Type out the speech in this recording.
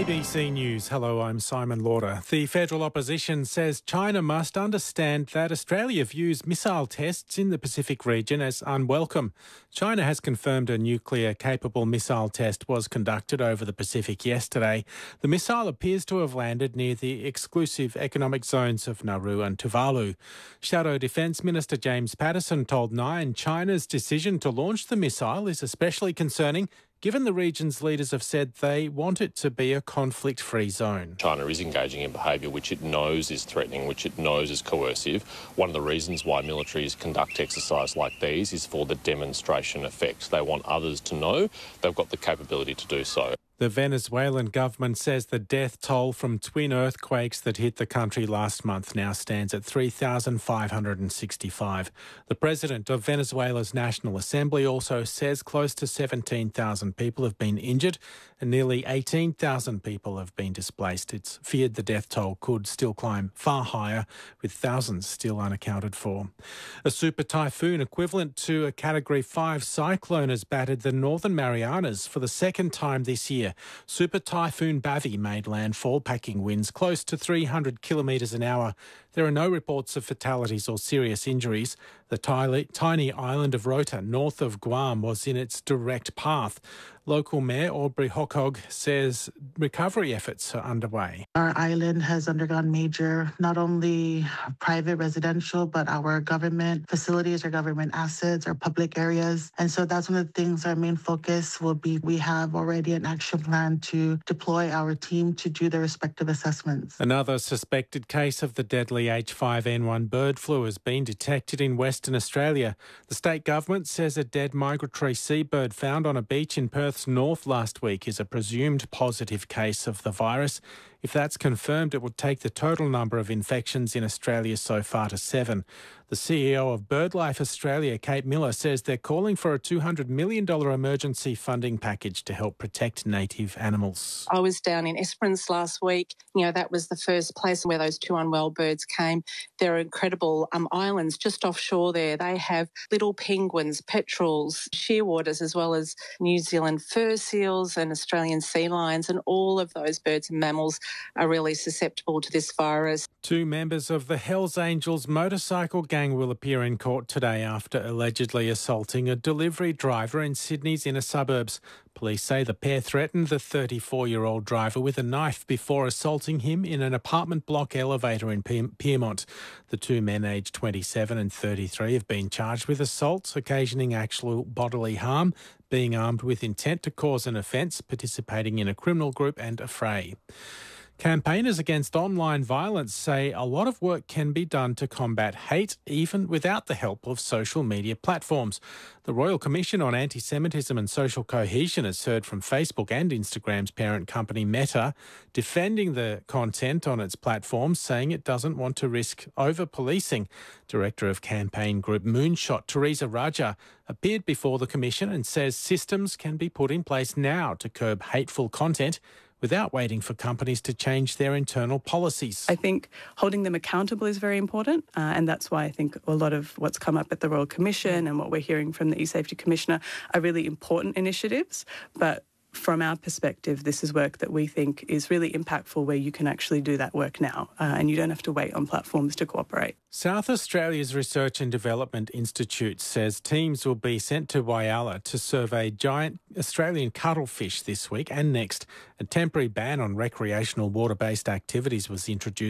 ABC News. Hello, I'm Simon Lauder. The federal opposition says China must understand that Australia views missile tests in the Pacific region as unwelcome. China has confirmed a nuclear-capable missile test was conducted over the Pacific yesterday. The missile appears to have landed near the exclusive economic zones of Nauru and Tuvalu. Shadow Defence Minister James Paterson told Nine China's decision to launch the missile is especially concerning, given the region's leaders have said they want it to be a conflict-free zone. China is engaging in behaviour which it knows is threatening, which it knows is coercive. One of the reasons why militaries conduct exercises like these is for the demonstration effect. They want others to know they've got the capability to do so. The Venezuelan government says the death toll from twin earthquakes that hit the country last month now stands at 3,565. The president of Venezuela's National Assembly also says close to 17,000 people have been injured and nearly 18,000 people have been displaced. It's feared the death toll could still climb far higher, with thousands still unaccounted for. A super typhoon equivalent to a Category 5 cyclone has battered the Northern Marianas for the second time this year. Super Typhoon Bavi made landfall, packing winds close to 300 kilometres an hour. There are no reports of fatalities or serious injuries. The tiny island of Rota, north of Guam, was in its direct path. Local Mayor Aubrey Hockog says recovery efforts are underway. Our island has undergone major, not only private residential, but our government facilities, our government assets, our public areas. And so that's one of the things our main focus will be. We have already an action plan to deploy our team to do the respective assessments. Another suspected case of the deadly H5N1 bird flu has been detected in Western Australia. The state government says a dead migratory seabird found on a beach in Perth's north last week is a presumed positive case of the virus. If that's confirmed, it would take the total number of infections in Australia so far to 7. The CEO of BirdLife Australia, Kate Miller, says they're calling for a $200 million emergency funding package to help protect native animals. I was down in Esperance last week. That was the first place where those 2 unwell birds came. There are incredible islands just offshore there. They have little penguins, petrels, shearwaters, as well as New Zealand fur seals and Australian sea lions, and all of those birds and mammals are really susceptible to this virus. 2 members of the Hells Angels motorcycle gang will appear in court today after allegedly assaulting a delivery driver in Sydney's inner suburbs. Police say the pair threatened the 34-year-old driver with a knife before assaulting him in an apartment block elevator in Pyrmont. The 2 men, aged 27 and 33, have been charged with assault, occasioning actual bodily harm, being armed with intent to cause an offence, participating in a criminal group and a fray. Campaigners against online violence say a lot of work can be done to combat hate, even without the help of social media platforms. The Royal Commission on Anti-Semitism and Social Cohesion has heard from Facebook and Instagram's parent company Meta, defending the content on its platforms, saying it doesn't want to risk over-policing. Director of campaign group Moonshot, Teresa Raja, appeared before the Commission and says systems can be put in place now to curb hateful content without waiting for companies to change their internal policies. I think holding them accountable is very important, and that's why I think a lot of what's come up at the Royal Commission and what we're hearing from the eSafety Commissioner are really important initiatives, but from our perspective, this is work that we think is really impactful, where you can actually do that work now and you don't have to wait on platforms to cooperate. South Australia's Research and Development Institute says teams will be sent to Whyalla to survey giant Australian cuttlefish this week and next. A temporary ban on recreational water-based activities was introduced